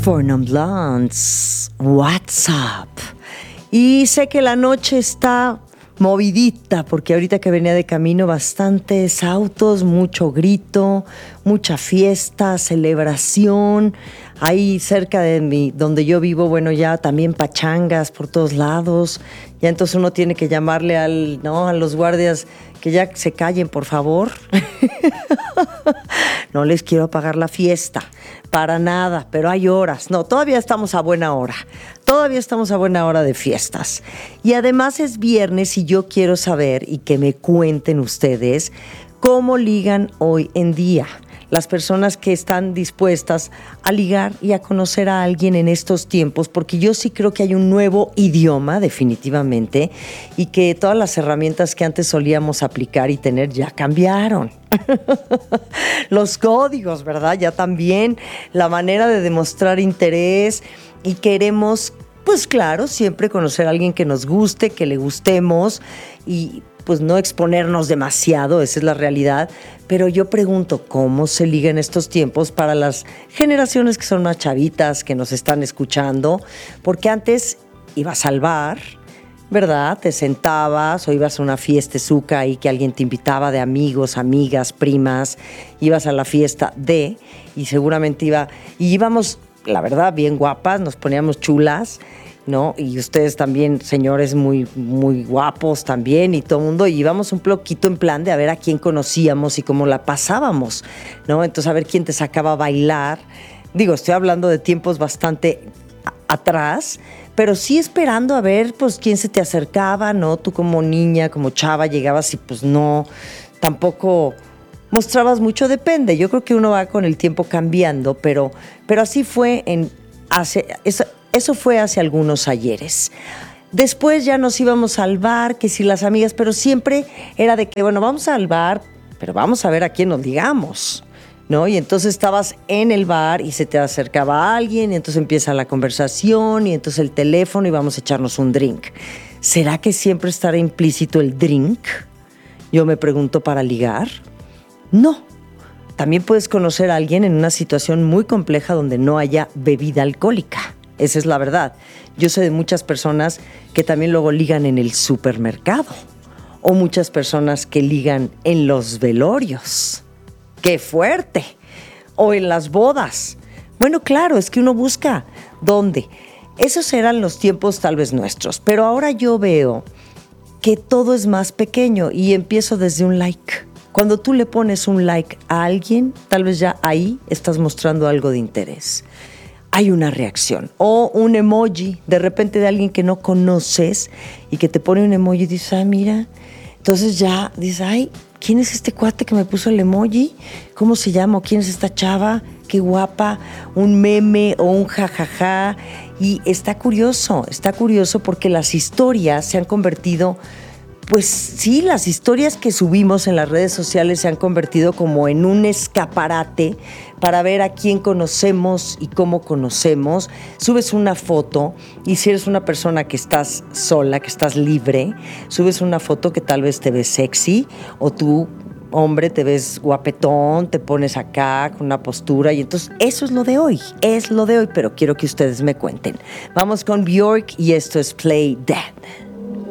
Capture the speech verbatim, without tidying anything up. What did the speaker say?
Four Non Blondes, What's Up? Y sé que la noche está movidita, porque ahorita que venía de camino, bastantes autos, mucho grito, mucha fiesta, celebración. Ahí cerca de mi, donde yo vivo, bueno, ya también pachangas por todos lados. Ya entonces uno tiene que llamarle al, ¿no? a los guardias que ya se callen, por favor. No les quiero apagar la fiesta, para nada, pero hay horas. No, todavía estamos a buena hora. Todavía estamos a buena hora de fiestas. Y además es viernes y yo quiero saber y que me cuenten ustedes cómo ligan hoy en día las personas que están dispuestas a ligar y a conocer a alguien en estos tiempos, porque yo sí creo que hay un nuevo idioma, definitivamente, y que todas las herramientas que antes solíamos aplicar y tener ya cambiaron. Los códigos, ¿verdad? Ya también la manera de demostrar interés y queremos, pues claro, siempre conocer a alguien que nos guste, que le gustemos y pues no exponernos demasiado, esa es la realidad. Pero yo pregunto, ¿cómo se liga en estos tiempos para las generaciones que son más chavitas, que nos están escuchando? Porque antes ibas al bar, ¿verdad? Te sentabas o ibas a una fiestezuca y que alguien te invitaba de amigos, amigas, primas, ibas a la fiesta de, y seguramente iba, y íbamos, la verdad, bien guapas, nos poníamos chulas, ¿no? Y ustedes también, señores, muy, muy guapos también y todo el mundo, y íbamos un poquito en plan de a ver a quién conocíamos y cómo la pasábamos, ¿no? Entonces, a ver quién te sacaba a bailar. Digo, estoy hablando de tiempos bastante a- atrás, pero sí esperando a ver, pues, quién se te acercaba, ¿no? Tú como niña, como chava, llegabas y, pues, no, tampoco mostrabas mucho, depende. Yo creo que uno va con el tiempo cambiando, pero, pero así fue en hace... Eso, Eso fue hace algunos ayeres. Después ya nos íbamos al bar, que si las amigas, pero siempre era de que, bueno, vamos al bar, pero vamos a ver a quién nos ligamos, ¿no? Y entonces estabas en el bar y se te acercaba alguien, y entonces empieza la conversación, y entonces el teléfono y vamos a echarnos un drink. ¿Será que siempre estará implícito el drink? Yo me pregunto, ¿para ligar? No. También puedes conocer a alguien en una situación muy compleja donde no haya bebida alcohólica. Esa es la verdad. Yo sé de muchas personas que también luego ligan en el supermercado o muchas personas que ligan en los velorios. ¡Qué fuerte! O en las bodas. Bueno, claro, es que uno busca dónde. Esos eran los tiempos tal vez nuestros, pero ahora yo veo que todo es más pequeño y empiezo desde un like. Cuando tú le pones un like a alguien, tal vez ya ahí estás mostrando algo de interés. Hay una reacción o un emoji de repente de alguien que no conoces y que te pone un emoji y dices, ah, mira, entonces ya dices, ay, ¿quién es este cuate que me puso el emoji? ¿Cómo se llama? ¿O quién es esta chava? Qué guapa, un meme o un jajaja. Y está curioso, está curioso porque las historias se han convertido, pues sí, las historias que subimos en las redes sociales se han convertido como en un escaparate para ver a quién conocemos y cómo conocemos. Subes una foto y si eres una persona que estás sola, que estás libre, subes una foto que tal vez te ves sexy o tú, hombre, te ves guapetón, te pones acá con una postura y entonces eso es lo de hoy, es lo de hoy, pero quiero que ustedes me cuenten. Vamos con Bjork y esto es Play Dead.